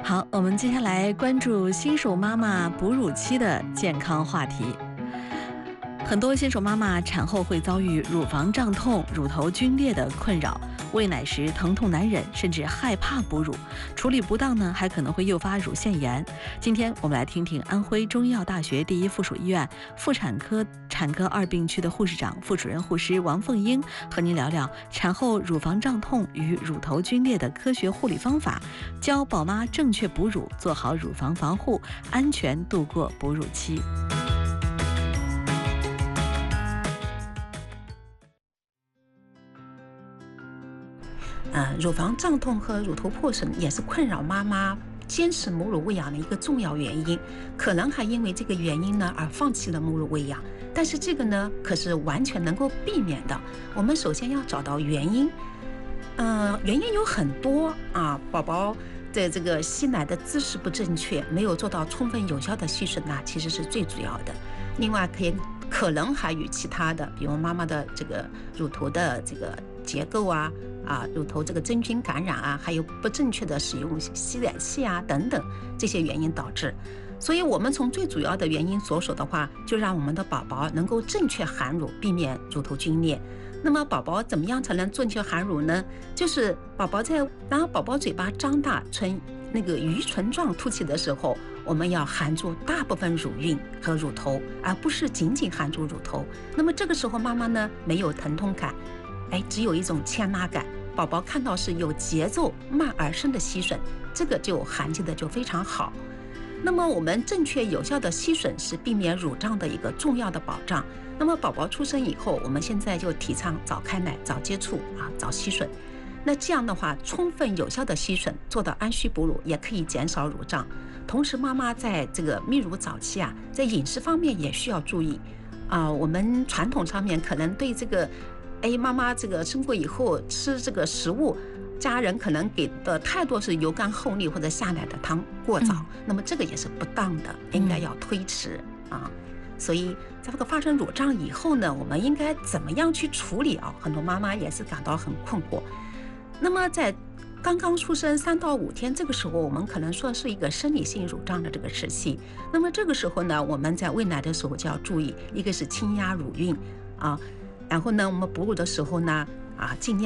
好，我们接下来关注新手妈妈哺乳期的健康话题。很多新手妈妈产后会遭遇乳房胀痛、乳头皲裂的困扰，喂奶时疼痛难忍，甚至害怕哺乳。处理不当呢，还可能会诱发乳腺炎。今天我们来听听安徽中医药大学第一附属医院妇产科产科二病区的护士长、副主任护师王凤英和您聊聊产后乳房胀痛与乳头皲裂的科学护理方法，教宝妈正确哺乳，做好乳房防护，安全度过哺乳期。 乳房胀痛和乳头破损也是困扰妈妈坚持母乳喂养的一个重要原因，可能还因为这个原因呢而放弃了母乳喂养。但是这个呢可是完全能够避免的。我们首先要找到原因，原因有很多啊，宝宝的这个吸奶的姿势不正确，没有做到充分有效的吸吮呢，其实是最主要的。另外可能还与其他的，比如妈妈的这个乳头的这个结构乳头这个真菌感染还有不正确的使用吸奶器等等这些原因导致。所以我们从最主要的原因着手的话，就让我们的宝宝能够正确含乳，避免乳头皲裂。那么宝宝怎么样才能正确含乳呢？就是当宝宝嘴巴张大，那个鱼唇状凸起的时候，我们要含住大部分乳晕和乳头，而不是仅仅含住乳头。那么这个时候妈妈呢没有疼痛感，只有一种牵拉感，宝宝看到是有节奏慢而深的吸吮，这个就含进的就非常好。那么我们正确有效的吸吮是避免乳胀的一个重要的保障。那么宝宝出生以后，我们现在就提倡早开奶、早接触早吸吮。那这样的话，充分有效的吸吮，做到安虚哺乳，也可以减少乳胀。同时妈妈在这个泌乳早期在饮食方面也需要注意我们传统上面可能对这个妈妈这个生过以后吃这个食物，家人可能给的太多是油干厚腻或者下奶的汤过早，那么这个也是不当的，应该要推迟所以在这个发生乳胀以后呢，我们应该怎么样去处理很多妈妈也是感到很困惑。那么在刚刚出生3到5天，这个时候我们可能说是一个生理性乳胀的这个时期。那么这个时候呢，我们在喂奶的时候就要注意，一个是轻压乳晕然后呢我们哺乳的时候呢尽量